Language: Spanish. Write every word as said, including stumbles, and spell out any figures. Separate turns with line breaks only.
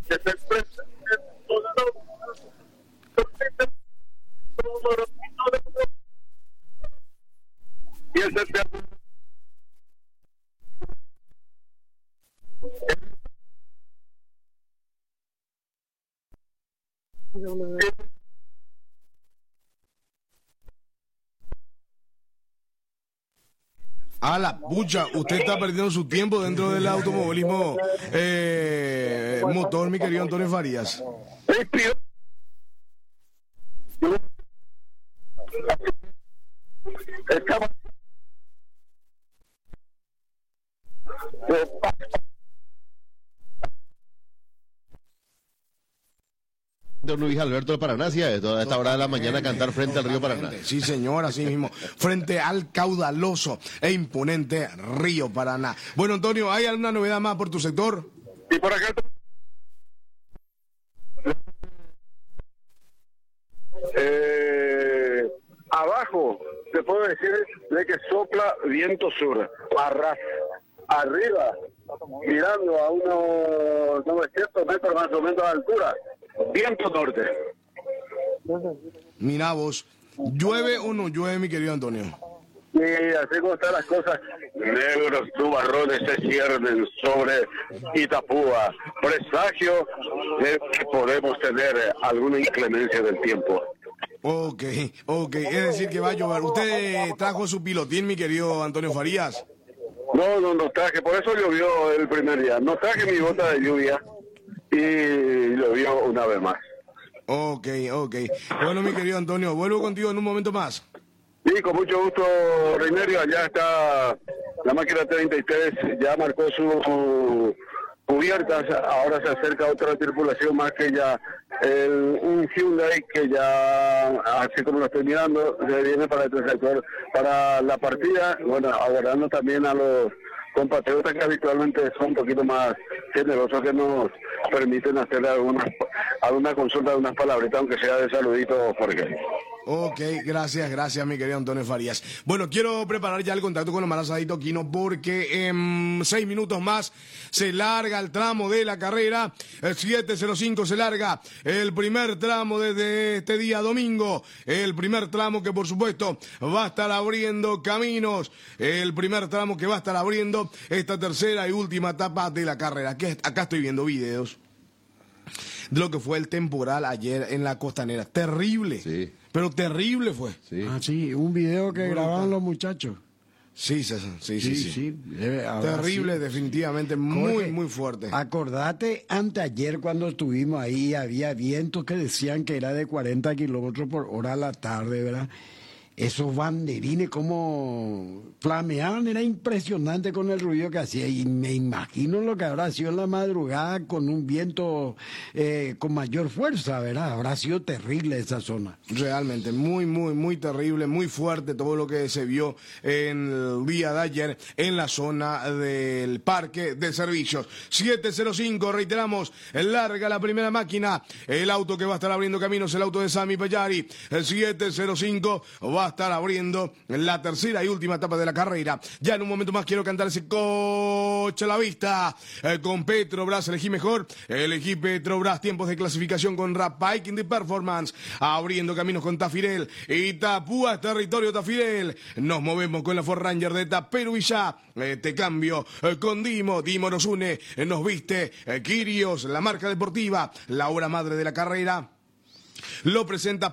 que se encuentra en todo y el tercer
A la pucha, usted está perdiendo su tiempo dentro del automovilismo eh, motor, mi querido Antonio Farías.
Don Luis Alberto de Paraná, sí, a esta hora de la mañana cantar frente al río Paraná.
Sí, señor, así mismo, frente al caudaloso e imponente río Paraná. Bueno, Antonio, ¿hay alguna novedad más por tu sector?
Y por acá eh, abajo te puedo decir de que sopla viento sur, arras, arriba, mirando a unos novecientos metros más o menos de altura, viento norte.
Mira vos, ¿llueve o no llueve, mi querido Antonio?
Y así como están las cosas, negros nubarrones se ciernen sobre Itapúa, presagio de que podemos tener alguna inclemencia del tiempo.
Ok, ok, es decir que va a llover. ¿Usted trajo su pilotín, mi querido Antonio Farías?
No, no, no traje, por eso llovió el primer día. No traje mi bota de lluvia y llovió una vez más.
Ok, ok. Bueno, mi querido Antonio, vuelvo contigo en un momento más.
Sí, con mucho gusto, Reinerio. Allá está la máquina treinta y tres, ya marcó su cubiertas, ahora se acerca otra tripulación más que ya el, un Hyundai que ya, así como lo estoy mirando, se viene para este sector, para la partida, bueno, aguardando también a los compatriotas que habitualmente son un poquito más generosos, que nos permiten hacer alguna, alguna consulta de unas palabritas, aunque sea de saludito, Jorge.
Ok, gracias, gracias, mi querido Antonio Farías. Bueno, quiero preparar ya el contacto con Omar Asadito Quino, porque en seis minutos más se larga el tramo de la carrera. El siete cero cinco se larga el primer tramo desde este día domingo. El primer tramo que, por supuesto, va a estar abriendo caminos. El primer tramo que va a estar abriendo esta tercera y última etapa de la carrera. Aquí, acá estoy viendo videos de lo que fue el temporal ayer en la Costanera. Terrible.
Sí.
Pero terrible fue.
Sí.
Ah, sí, un video que
Brutal.
grabaron los muchachos.
Sí, sí, sí, sí. sí.
sí. Debe haber
Terrible,
sido.
definitivamente, muy,
Jorge,
muy fuerte.
Acordate, anteayer cuando estuvimos ahí, había vientos que decían que era de cuarenta kilómetros por hora a la tarde, ¿verdad? Esos banderines como flameaban, era impresionante con el ruido que hacía, y me imagino lo que habrá sido en la madrugada con un viento eh, con mayor fuerza, ¿verdad? Habrá sido terrible esa zona.
Realmente, muy, muy, muy terrible, muy fuerte todo lo que se vio en el día de ayer en la zona del parque de servicios. siete cero cinco, reiteramos, larga la primera máquina, el auto que va a estar abriendo caminos, el auto de Sami Payari, el siete cero cinco va a estar abriendo la tercera y última etapa de la carrera. Ya en un momento más quiero cantar ese coche a la vista, eh, con Petrobras, elegí mejor, elegí Petrobras, tiempos de clasificación con Rapike in the Performance, abriendo caminos con Tafirel, Itapúa, territorio Tafirel, nos movemos con la Ford Ranger de Taperuilla, eh, te cambio eh, con Dimo, Dimo nos une, eh, nos viste, eh, Quirios, la marca deportiva, la obra madre de la carrera, lo presenta